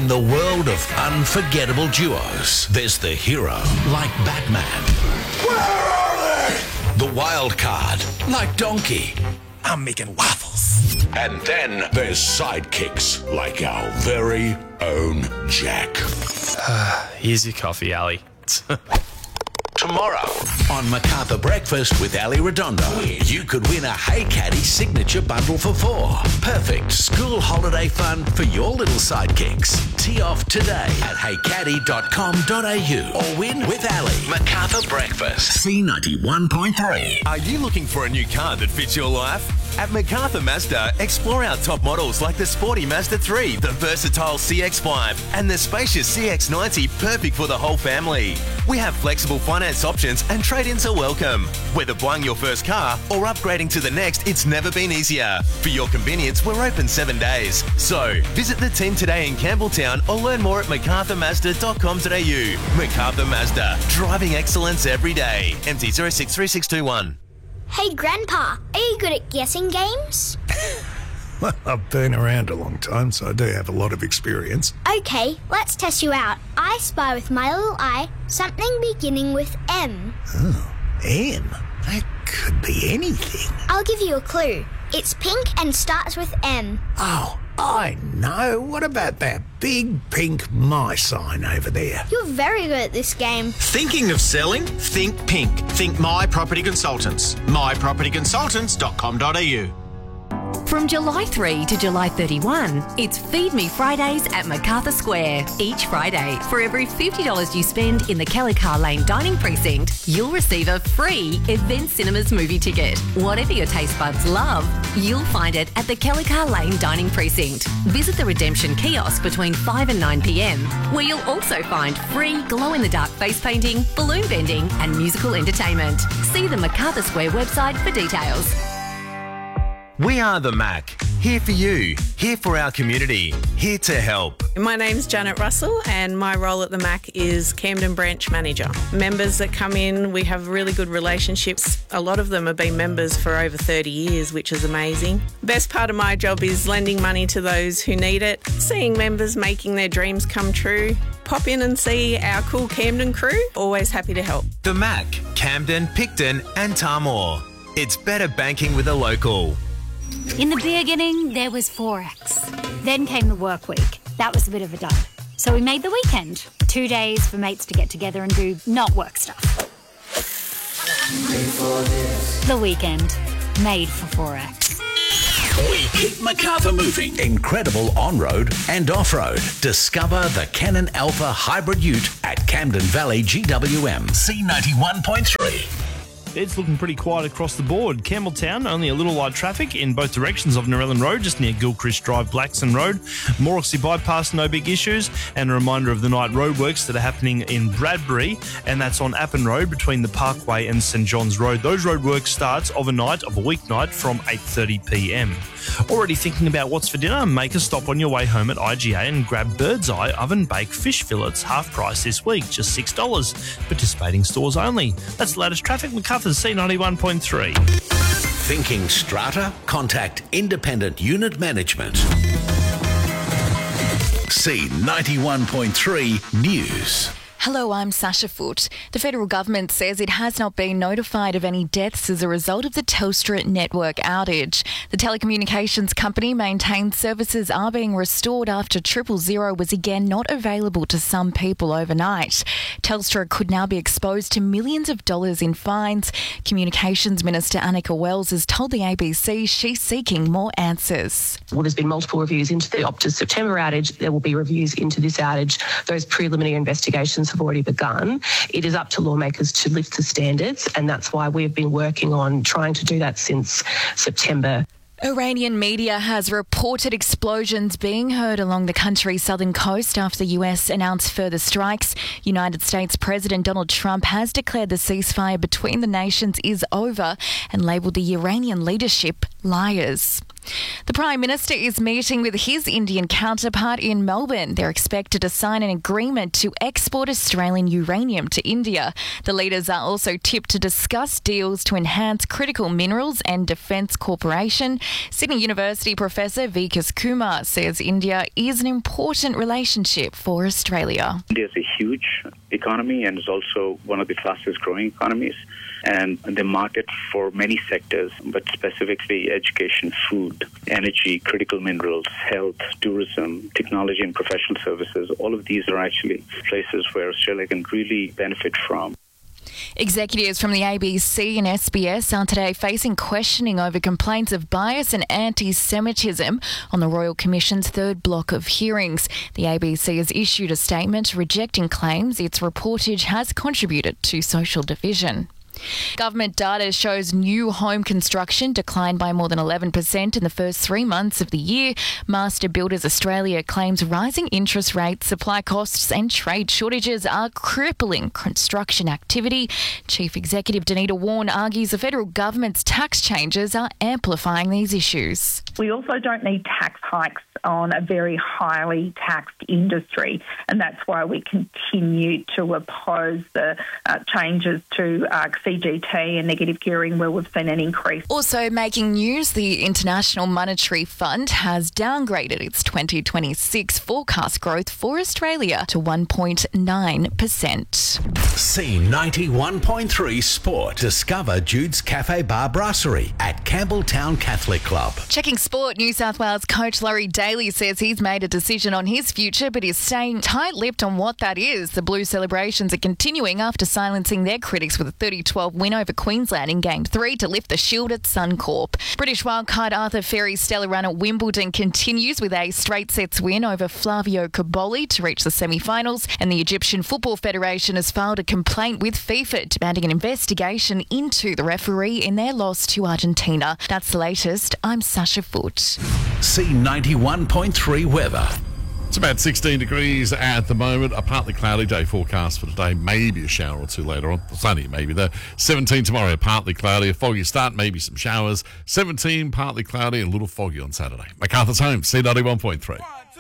In the world of unforgettable duos, there's the hero, like Batman. Where are they? The wild card, like Donkey. I'm making waffles. And then there's sidekicks, like our very own Jack. Here's your coffee, Ali. Tomorrow on MacArthur Breakfast with Ali Redondo, you could win a Hey Caddy signature bundle for 4. Perfect school holiday fun for your little sidekicks. Tee off today at heycaddy.com.au or win with Ali. MacArthur Breakfast, C91.3. Are you looking for a new car that fits your life? At MacArthur Mazda, explore our top models like the sporty Mazda 3, the versatile CX-5, and the spacious CX-90, perfect for the whole family. We have flexible finance options and trade-ins are welcome. Whether buying your first car or upgrading to the next, it's never been easier. For your convenience, we're open 7 days. So, visit the team today in Campbelltown or learn more at macarthurmazda.com.au. MacArthur Mazda, driving excellence every day. MT 063621. Hey, Grandpa, are you good at guessing games? Well, I've been around a long time, so I do have a lot of experience. Okay, let's test you out. I spy with my little eye something beginning with M. Oh, M? That could be anything. I'll give you a clue. It's pink and starts with M. Oh, I know. What about that big pink my sign over there? You're very good at this game. Thinking of selling? Think pink. Think My Property Consultants. mypropertyconsultants.com.au. From July 3 to July 31, it's Feed Me Fridays at MacArthur Square. Each Friday, for every $50 you spend in the Kelly-Carr Lane Dining Precinct, you'll receive a free Event Cinemas movie ticket. Whatever your taste buds love, you'll find it at the Kelly-Carr Lane Dining Precinct. Visit the Redemption Kiosk between 5 and 9 p.m, where you'll also find free glow-in-the-dark face painting, balloon bending and musical entertainment. See the MacArthur Square website for details. We are the Mac. Here for you. Here for our community. Here to help. My name's Janet Russell and my role at the Mac is Camden Branch Manager. Members that come in, we have really good relationships. A lot of them have been members for over 30 years, which is amazing. Best part of my job is lending money to those who need it, seeing members making their dreams come true. Pop in and see our cool Camden crew. Always happy to help. The Mac. Camden, Picton and Tarmore. It's better banking with a local. In the beginning, there was Forex. Then came the work week. That was a bit of a dud. So we made the weekend. 2 days for mates to get together and do not work stuff. The weekend. Made for Forex. We keep MacArthur moving. Incredible on-road and off-road. Discover the Canon Alpha Hybrid Ute at Camden Valley GWM. C91.3. It's looking pretty quiet across the board. Campbelltown, only a little light traffic in both directions of Narellan Road, just near Gilchrist Drive, Blackson Road. Morrissey Bypass, no big issues. And a reminder of the night roadworks that are happening in Bradbury, and that's on Appin Road between the Parkway and St John's Road. Those roadworks starts of a weeknight from 8:30 p.m. Already thinking about what's for dinner? Make a stop on your way home at IGA and grab Bird's Eye oven-baked fish fillets, half price this week, just $6. Participating stores only. That's the latest traffic. MacArthur's C91.3. Thinking strata? Contact Independent Unit Management. C91.3 News. Hello, I'm Sasha Foote. The federal government says it has not been notified of any deaths as a result of the Telstra network outage. The telecommunications company maintains services are being restored after 000 was again not available to some people overnight. Telstra could now be exposed to millions of dollars in fines. Communications Minister Annika Wells has told the ABC she's seeking more answers. Well, there's been multiple reviews into the Optus September outage. There will be reviews into this outage. Those preliminary investigations have already begun. It is up to lawmakers to lift the standards, and that's why we've been working on trying to do that since September. Iranian media has reported explosions being heard along the country's southern coast after the US announced further strikes. United States President Donald Trump has declared the ceasefire between the nations is over and labelled the Iranian leadership liars. The Prime Minister is meeting with his Indian counterpart in Melbourne. They're expected to sign an agreement to export Australian uranium to India. The leaders are also tipped to discuss deals to enhance critical minerals and defence cooperation. Sydney University Professor Vikas Kumar says India is an important relationship for Australia. India is a huge economy and is also one of the fastest growing economies. And the market for many sectors, but specifically education, food, energy, critical minerals, health, tourism, technology and professional services, all of these are actually places where Australia can really benefit from. Executives from the ABC and SBS are today facing questioning over complaints of bias and anti-Semitism on the Royal Commission's third block of hearings. The ABC has issued a statement rejecting claims its reportage has contributed to social division. Government data shows new home construction declined by more than 11% in the first 3 months of the year. Master Builders Australia claims rising interest rates, supply costs and trade shortages are crippling construction activity. Chief Executive Danita Warren argues the federal government's tax changes are amplifying these issues. We also don't need tax hikes on a very highly taxed industry, and that's why we continue to oppose the changes to CGT and negative gearing where we've seen an increase. Also making news, the International Monetary Fund has downgraded its 2026 forecast growth for Australia to 1.9%. C91.3 Sport. Discover Jude's Cafe Bar Brasserie at Campbelltown Catholic Club. Checking sport, New South Wales coach Laurie Daly says he's made a decision on his future but is staying tight-lipped on what that is. The Blue celebrations are continuing after silencing their critics with a 30-12 win over Queensland in Game 3 to lift the shield at Suncorp. British wildcard Arthur Ferry's stellar run at Wimbledon continues with a straight sets win over Flavio Cobolli to reach the semi-finals, and the Egyptian Football Federation has filed a complaint with FIFA demanding an investigation into the referee in their loss to Argentina. That's the latest. I'm Sasha Foote. C91.3 weather. It's about 16 degrees at the moment. A partly cloudy day forecast for today. Maybe a shower or two later on. Sunny maybe there. 17 tomorrow, partly cloudy. A foggy start, maybe some showers. 17, partly cloudy and a little foggy on Saturday. MacArthur's home, C91.3.